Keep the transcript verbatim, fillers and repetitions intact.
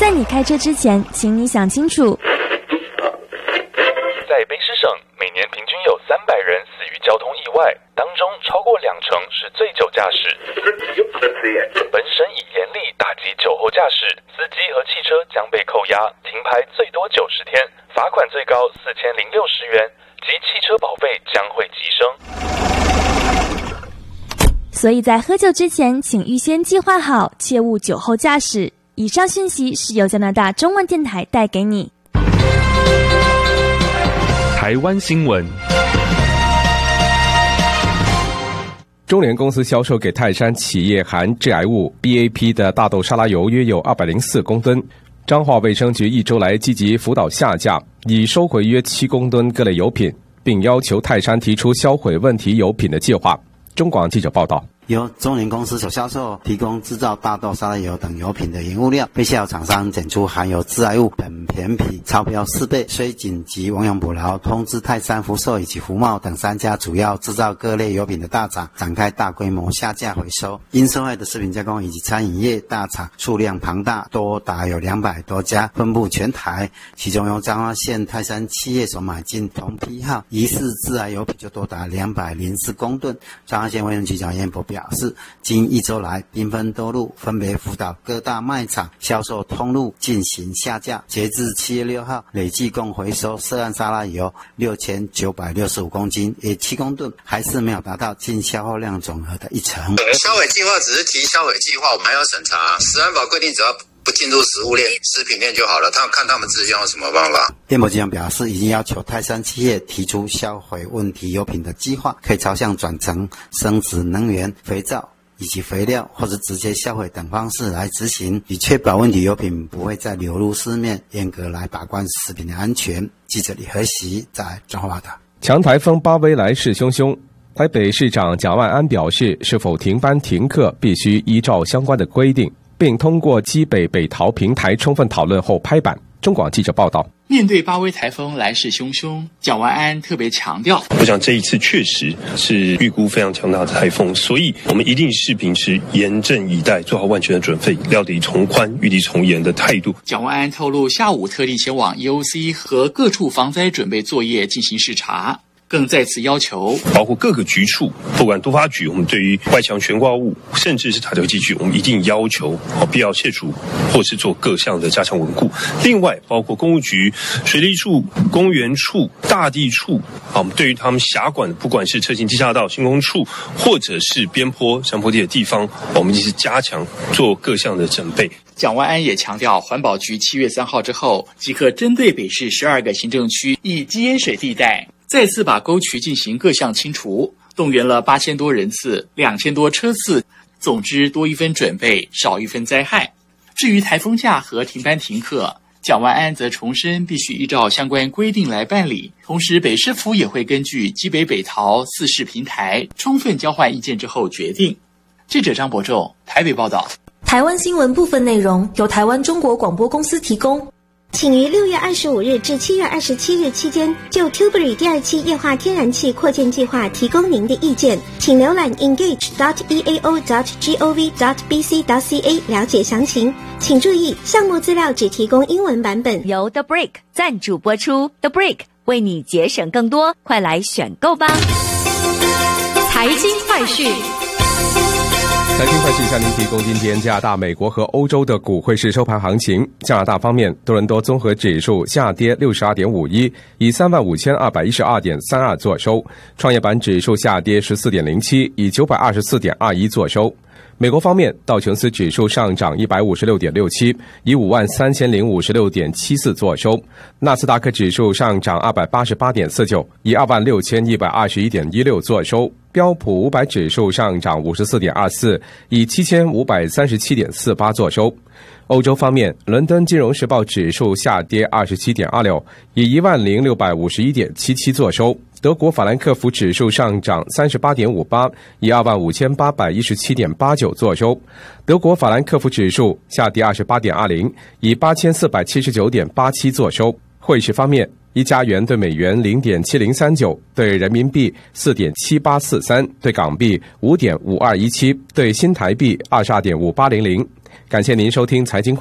在你开车之前，请你想清楚。 在卑诗省，每年平均有三百人死于交通意外，当中超过两成是醉酒驾驶。本省已严厉打击酒后驾驶，司机和汽车将被扣押，停牌最多九十天，罚款最高四千零六十元，及汽车保费将会急升。 所以在喝酒之前，请预先计划好，切勿酒后驾驶。以上讯息是由加拿大中文电台带给你。 台湾新闻。 中联公司销售给泰山企业含致癌物 B A P 的大豆沙拉油约有二百零四公吨。彰化卫生局一周来积极辅导下架，已收回约七公吨各类油品，并要求泰山提出销毁问题油品的计划。中广记者报道。 由中联公司所销售提供制造大豆沙拉油等油品的原物料，被下游厂商检出含有致癌物苯醛醚，超标四倍，虽紧急亡羊补牢，通知泰山、福寿以及福茂等三家主要制造各类油品的大厂展开大规模下架回收。因受害的食品加工以及餐饮业大厂数量庞大，多达有两百多家，分布全台，其中由彰化县泰山企业所买进同批号疑似致癌油品就多达两百零四公吨。彰化县卫生局长燕博表示，近一周来兵分多路，分别辅导各大卖场销售通路进行下架。截至七月六号，累计共回收涉案沙拉油六千九百六十五公斤，约七公吨，还是没有达到净消耗量总额的一成。 销毁计划只是提销毁计划，我们还要审查。食安法规定，只要不进入食物链、食品链就好了，他们看他们自己有什么办法。 燕博局长表示，已经要求泰山企业提出销毁问题油品的计划，可以朝向转成生质能源、肥皂以及肥料，或者直接销毁等方式来执行，以确保问题油品不会再流入市面，严格来把关食品的安全。记者李和喜在彰化报道。 强台风巴威来势汹汹，台北市长蒋万安表示，是否停班停课必须依照相关的规定，并通过基北北桃平台充分讨论后拍板。中广记者报道。 面对巴威台风来势汹汹，蒋万安特别强调， 我想这一次确实是预估非常强大的台风，所以我们一定是秉持严阵以待，做好万全的准备，料敌从宽，御敌从严的态度。 蒋万安透露，下午特地前往 E O C 和各处防灾准备作业进行视察，更再次要求包括各个局处，不管都发局，我们对于外墙悬挂物甚至是塔头机具，我们一定要求必要卸除或是做各项的加强稳固。另外包括公务局、水利处、公园处、大地处，我们对于他们辖管的不管是车行地下道、新工处或者是边坡山坡地的地方，我们一直加强做各项的准备。 蒋万安也强调，环保局七月三号之后即可针对北市十二个行政区以基淹水地带再次把沟渠进行各项清除，动员了八千多人次、两千多车次，总之多一分准备，少一分灾害。至于台风假和停班停课，蒋万安则重申必须依照相关规定来办理，同时北市府也会根据基北北桃四市平台充分交换意见之后决定。记者张伯仲台北报道。 台湾新闻部分内容由台湾中国广播公司提供。 请于六月二十五日至七月二十七日期间，就 Tilbury 第二期液化天然气扩建计划提供您的意见，请浏览 engage dot e a o dot gov dot b c dot c a 了解详情。请注意，项目资料只提供英文版本。 由 The Break 赞助播出 ，The Break 为你节省更多，快来选购吧！ 财经快讯。 财经快讯向您提供今天加拿大、美国和欧洲的股汇市收盘行情。加拿大方面，多伦多综合指数下跌 六十二点五一， 以 三万五千二百一十二点三二 作收。创业板指数下跌 十四点零七， 以 九百二十四点二一 作收。美国方面，道琼斯指数上涨 一百五十六点六七， 以 五万三千零五十六点七四 作收。纳斯达克指数上涨 二百八十八点四九， 以 二万六千一百二十一点一六 作收。标普五百指数上涨 五十四点二四， 以 七千五百三十七点四八 作收。欧洲方面，伦敦金融时报指数下跌 二十七点二六， 以 一万零六百五十一点七七 作收。德国法兰克福指数上涨 三十八点五八， 以 二万五千八百一十七点八九 作收。德国法兰克福指数下跌 二十八点二零， 以 八千四百七十九点八七 作收。汇市方面，一加元对美元 零点七零三九， 对人民币 四点七八四三， 对港币 五点五二一七， 对新台币 二十二点五八零零。感谢您收听财经